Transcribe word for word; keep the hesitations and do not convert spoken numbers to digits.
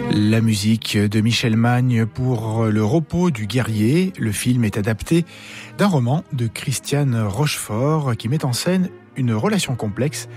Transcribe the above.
La musique de Michel Magne pour Le repos du guerrier. Le film est adapté d'un roman de Christiane Rochefort qui met en scène une relation complexe